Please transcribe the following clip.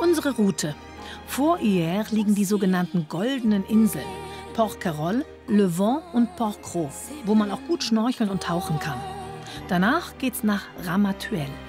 Unsere Route. Vor Hyères liegen die sogenannten Goldenen Inseln, Porquerolles, Le Vent und Port-Cros, wo man auch gut schnorcheln und tauchen kann. Danach geht's nach Ramatuelle.